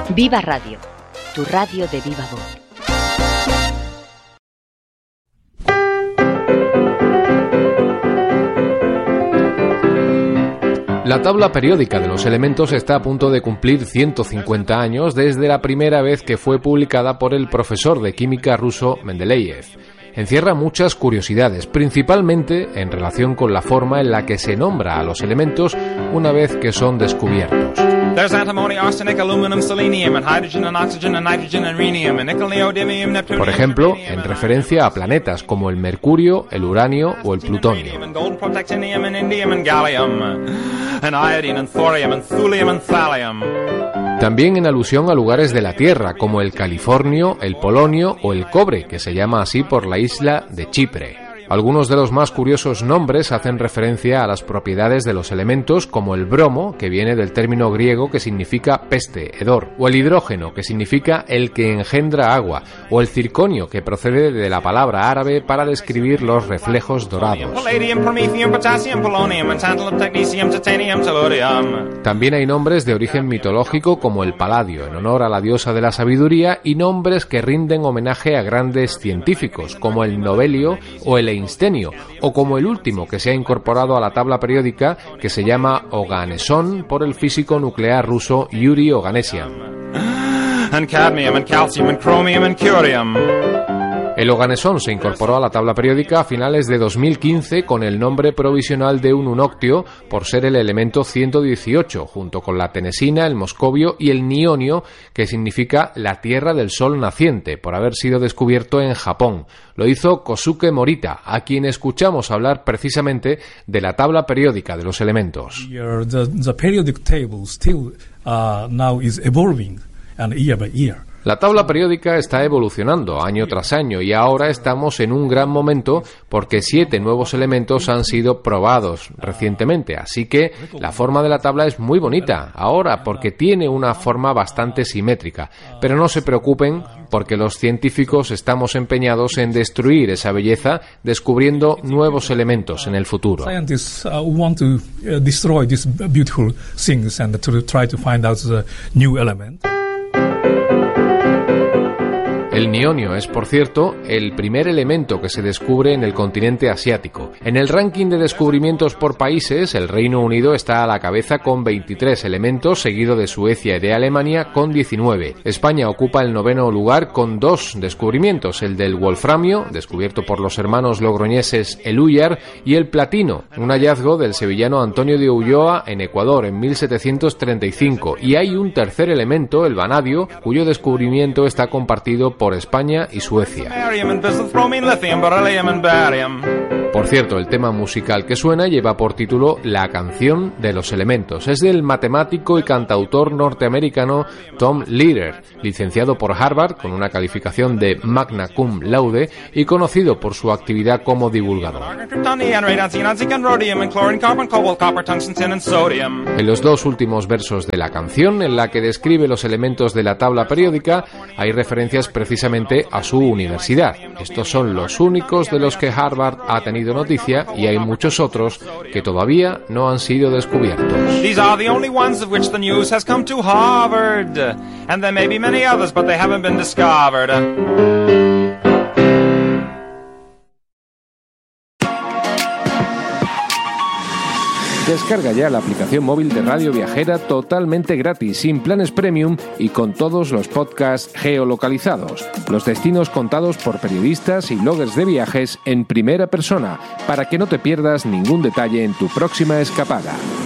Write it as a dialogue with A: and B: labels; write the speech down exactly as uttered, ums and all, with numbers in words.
A: Viva Radio, tu radio de viva voz.
B: La tabla periódica de los elementos está a punto de cumplir ciento cincuenta años desde la primera vez que fue publicada por el profesor de química ruso Mendeleev. Encierra muchas curiosidades, principalmente en relación con la forma en la que se nombra a los elementos una vez que son descubiertos.
C: There's antimony, arsenic, aluminum, selenium, and hydrogen, and oxygen, and nitrogen, and rhenium, and nickel, neodymium, neptunium.
B: Por ejemplo, en referencia a planetas como el mercurio, el uranio o el plutonio. También en alusión a lugares de la Tierra, como el californio, el polonio o el cobre, que se llama así por la isla de Chipre. Algunos de los más curiosos nombres hacen referencia a las propiedades de los elementos, como el bromo, que viene del término griego que significa peste, hedor, o el hidrógeno, que significa el que engendra agua, o el circonio, que procede de la palabra árabe para describir los reflejos dorados. También hay nombres de origen mitológico, como el paladio, en honor a la diosa de la sabiduría, y nombres que rinden homenaje a grandes científicos, como el nobelio o el einstenio, o como el último que se ha incorporado a la tabla periódica, que se llama Oganesson, por el físico nuclear ruso Yuri Oganessian.
C: And cadmium, and calcium, and chromium, and curium.
B: El Oganesson se incorporó a la tabla periódica a finales de dos mil quince con el nombre provisional de un unoctio por ser el elemento ciento dieciocho, junto con la tenesina, el moscovio y el nionio, que significa la tierra del sol naciente, por haber sido descubierto en Japón. Lo hizo Kosuke Morita, a quien escuchamos hablar precisamente de la tabla periódica de los elementos.
D: The, the periodic table still uh, now is evolving and year by year.
B: La tabla periódica está evolucionando año tras año y ahora estamos en un gran momento porque siete nuevos elementos han sido probados recientemente, así que la forma de la tabla es muy bonita ahora porque tiene una forma bastante simétrica, pero no se preocupen porque los científicos estamos empeñados en destruir esa belleza descubriendo nuevos elementos en el futuro.
D: Scientists uh, want to uh, destroy these beautiful things and to try to find out the new element.
B: El nionio es, por cierto, el primer elemento que se descubre en el continente asiático. En el ranking de descubrimientos por países, el Reino Unido está a la cabeza con veintitrés elementos, seguido de Suecia y de Alemania con diecinueve. España ocupa el noveno lugar con dos descubrimientos, el del wolframio, descubierto por los hermanos logroñeses Elúyar, y el platino, un hallazgo del sevillano Antonio de Ulloa en Ecuador en mil setecientos treinta y cinco. Y hay un tercer elemento, el vanadio, cuyo descubrimiento está compartido por por España y Suecia. Por cierto, el tema musical que suena lleva por título La canción de los elementos. Es del matemático y cantautor norteamericano Tom Lehrer, licenciado por Harvard con una calificación de magna cum laude y conocido por su actividad como divulgador. En los dos últimos versos de la canción, en la que describe los elementos de la tabla periódica, hay referencias precisamente a su universidad. Estos son los únicos de los que Harvard ha tenido noticia y hay muchos otros que todavía no han sido descubiertos.
C: These are the only ones of which the news has come to Harvard, and there may be many others, but they haven't been discovered.
B: Descarga ya la aplicación móvil de Radio Viajera totalmente gratis, sin planes premium y con todos los podcasts geolocalizados. Los destinos contados por periodistas y bloggers de viajes en primera persona, para que no te pierdas ningún detalle en tu próxima escapada.